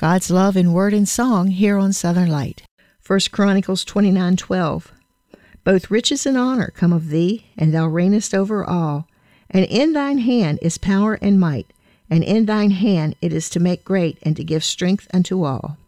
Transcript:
God's love in word and song here on Southern Light. 1 Chronicles 29:12. Both riches and honor come of thee, and thou reignest over all. And in thine hand is power and might, and in thine hand it is to make great and to give strength unto all.